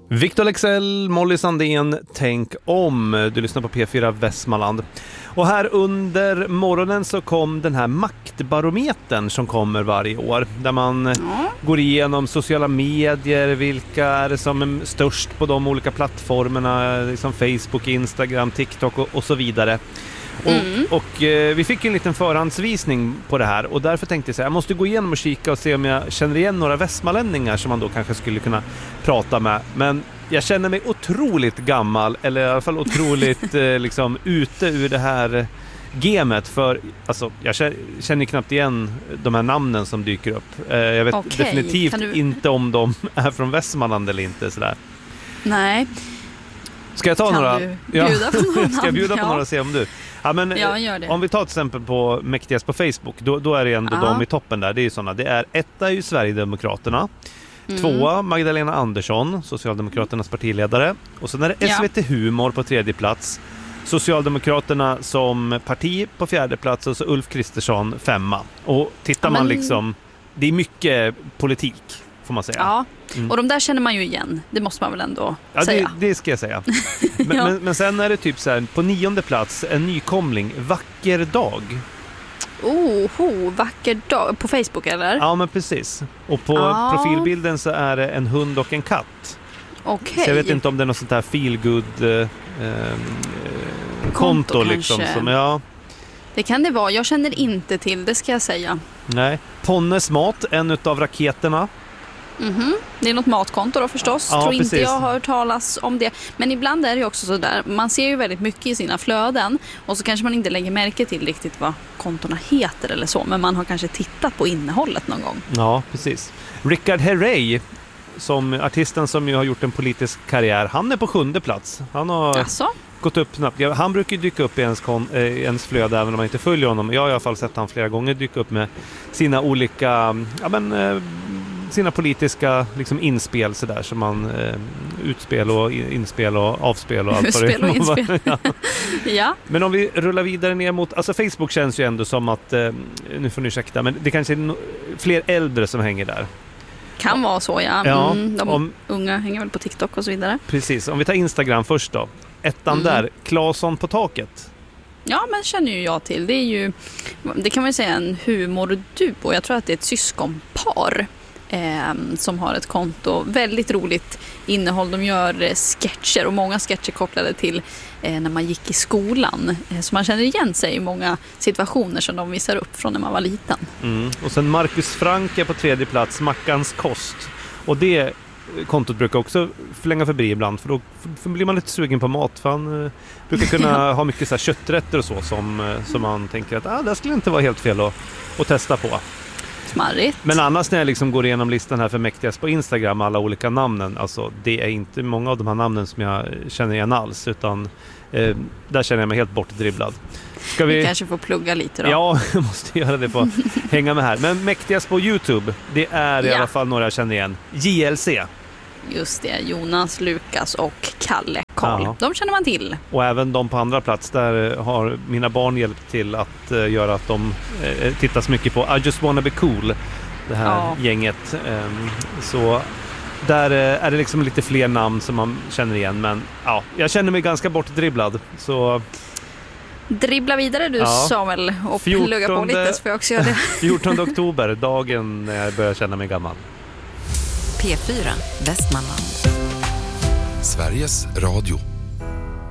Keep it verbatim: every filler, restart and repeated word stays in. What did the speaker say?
Victor Leksell, Molly Sandén, tänk om. Du lyssnar på P fyra Västmanland. Och här under morgonen så kom den här maktbarometern som kommer varje år. Där man mm. går igenom sociala medier, vilka är det som är störst på de olika plattformarna, liksom Facebook, Instagram, TikTok och, och så vidare. Och, mm. och eh, vi fick en liten förhandsvisning på det här och därför tänkte jag så här, jag måste gå igenom och kika och se om jag känner igen några västmanlänningar som man då kanske skulle kunna prata med. Men jag känner mig otroligt gammal, eller i alla fall otroligt eh, liksom ute ur det här gamet, för alltså, jag känner knappt igen de här namnen som dyker upp. Eh, jag vet okay. definitivt du... inte om de är från Västmanland eller inte sådär. Nej. Ska jag ta kan några? Du bjuda ja. på några Ska jag bjuda på ja. några och se om du? Ja, men, ja, gör det. Om vi tar till exempel på mäktigast på Facebook, då, då är det ändå ja. de i toppen där. Det är ju sådana. Det är etta är ju Sverigedemokraterna. Mm. Tvåa Magdalena Andersson, Socialdemokraternas partiledare. Och sen är det S V T ja. Humor på tredje plats. Socialdemokraterna som parti på fjärde plats och så Ulf Kristersson femma. Och tittar ja, men... man liksom, det är mycket politik får man säga. Ja, mm. och de där känner man ju igen. Det måste man väl ändå ja, säga. Det, det ska jag säga. men, ja. men, men sen är det typ så här, på nionde plats en nykomling, Vacker dag. Oh, oh, vacker dag. På Facebook eller? Ja, men precis. Och på ah. profilbilden så är det en hund och en katt. Okej. Okay. Så jag vet inte om det är något sånt här feelgood eh, eh, konto, konto liksom. Som, ja. Det kan det vara. Jag känner inte till det, ska jag säga. Nej. Ponnes mat, en utav raketerna. Mm-hmm. Det är något matkonto då förstås. Ja, tror precis. inte jag har hört talas om det. Men ibland är det ju också så där. Man ser ju väldigt mycket i sina flöden. Och så kanske man inte lägger märke till riktigt vad kontorna heter eller så. Men man har kanske tittat på innehållet någon gång. Ja, precis. Richard Herrey, som artisten som ju har gjort en politisk karriär, han är på sjunde plats. Han har alltså? gått upp snabbt. Han brukar ju dyka upp i ens, kon, eh, ens flöde även om man inte följer honom. Jag har i alla fall sett han flera gånger dyka upp med sina olika... Ja, men... Eh, sina politiska liksom inspel så där som man eh, utspel och inspel och avspel och allt utspel och inspel. ja. ja. Men om vi rullar vidare ner mot, alltså Facebook känns ju ändå som att eh, nu får ni ursäkta, men det kanske är no- fler äldre som hänger där. Kan vara så, ja. ja mm, de om, unga hänger väl på TikTok och så vidare. Precis, om vi tar Instagram först då. Ettan mm. där, Claesson på taket. Ja, men känner ju jag till. Det är ju, det kan man ju säga, en humorduo. Jag tror att det är ett syskonpar eh, som har ett konto. Väldigt roligt innehåll. De gör eh, sketcher och många sketcher kopplade till eh, när man gick i skolan. Eh, så man känner igen sig i många situationer som de visar upp från när man var liten. Mm. Och sen Marcus Frank är på tredje plats, Mackans kost. Och det kontot brukar också förlänga förbi ibland, för då för blir man lite sugen på mat, för han eh, brukar kunna ja. ha mycket så här kötträtter och så som, eh, som man tänker att ah, det skulle inte vara helt fel att, att testa på. Smarrigt. Men annars när jag liksom går igenom listan här för mäktigast på Instagram, alla olika namnen, alltså det är inte många av de här namnen som jag känner igen alls, utan eh, där känner jag mig helt bortdribblad. Ska vi... vi kanske får plugga lite då. Ja, jag måste göra det på hänga med här. Men mäktigast på YouTube, det är i ja. alla fall några jag känner igen. J L C. Just det, Jonas, Lukas och Kalle Karl. Ja. De känner man till. Och även de på andra plats, där har mina barn hjälpt till att uh, göra att de uh, tittas mycket på I Just Wanna Be Cool, det här ja. gänget. Um, så där uh, är det liksom lite fler namn som man känner igen. Men ja, jag känner mig ganska bortdribblad, så... Dribbla vidare du, ja. Samuel, och fjortonde plugga på lite, så får jag också göra det. fjortonde oktober, dagen när jag börjar känna mig gammal. P fyra Västmanland. Sveriges Radio.